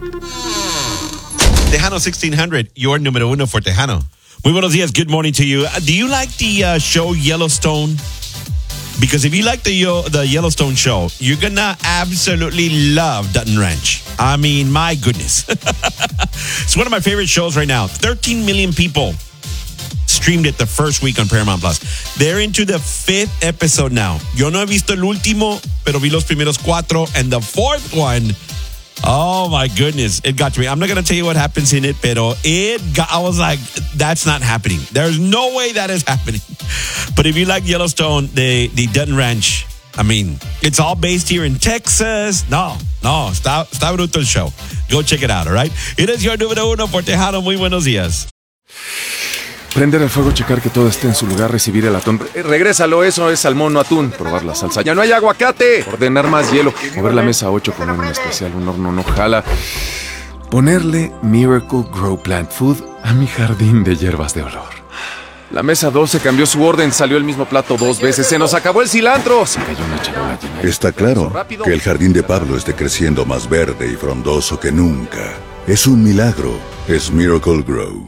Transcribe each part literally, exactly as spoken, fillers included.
Tejano sixteen hundred, your número uno for Tejano. Muy buenos días. Good morning to you. Uh, do you like the uh, show Yellowstone? Because if you like the uh, the Yellowstone show, you're gonna absolutely love Dutton Ranch. I mean, my goodness. It's one of my favorite shows right now. thirteen million people streamed it the first week on Paramount Plus. They're into the fifth episode now. Yo no he visto el último, pero vi los primeros cuatro. And the fourth one, oh my goodness, it got to me. I'm not going to tell you what happens in it, pero it got, I was like, that's not happening. There's no way that is happening. But if you like Yellowstone, the, the Dutton Ranch, I mean, it's all based here in Texas. No, no, está, está bruto el show. Go check it out, all right? It is your número uno por Tejano. Muy buenos días. Prender el fuego, checar que todo esté en su lugar, recibir el atún. Eh, regrésalo, eso es salmón, no atún. Probar la salsa. ¡Ya no hay aguacate! Ordenar más hielo. Mover la mesa ocho, poner un especial, un horno no jala. Ponerle Miracle Grow Plant Food a mi jardín de hierbas de olor. La mesa doce cambió su orden, salió el mismo plato dos veces. ¡Se nos acabó el cilantro! Se cayó una charola llena. Está claro que el jardín de Pablo esté creciendo más verde y frondoso que nunca. Es un milagro. Es Miracle Grow.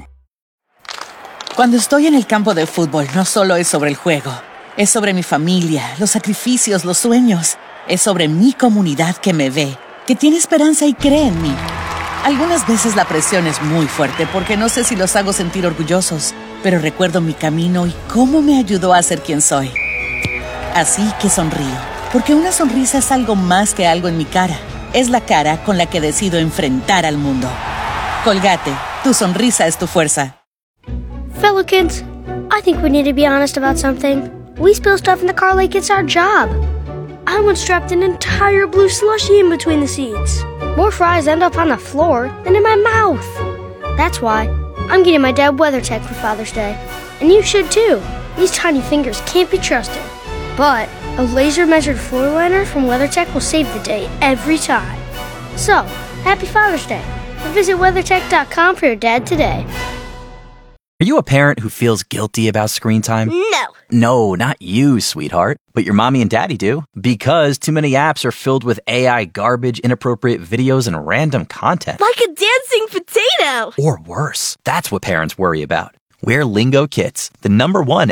Cuando estoy en el campo de fútbol, no solo es sobre el juego. Es sobre mi familia, los sacrificios, los sueños. Es sobre mi comunidad que me ve, que tiene esperanza y cree en mí. Algunas veces la presión es muy fuerte porque no sé si los hago sentir orgullosos, pero recuerdo mi camino y cómo me ayudó a ser quien soy. Así que sonrío, porque una sonrisa es algo más que algo en mi cara. Es la cara con la que decido enfrentar al mundo. Colgate, tu sonrisa es tu fuerza. Fellow kids, I think we need to be honest about something. We spill stuff in the car like it's our job. I once dropped an entire blue slushie in between the seats. More fries end up on the floor than in my mouth. That's why I'm getting my dad WeatherTech for Father's Day. And you should too. These tiny fingers can't be trusted. But a laser-measured floor liner from WeatherTech will save the day every time. So, happy Father's Day. And visit WeatherTech dot com for your dad today. Are you a parent who feels guilty about screen time? No. No, not you, sweetheart. But your mommy and daddy do. Because too many apps are filled with A I garbage, inappropriate videos, and random content. Like a dancing potato. Or worse. That's what parents worry about. We're Lingo Kits, the number one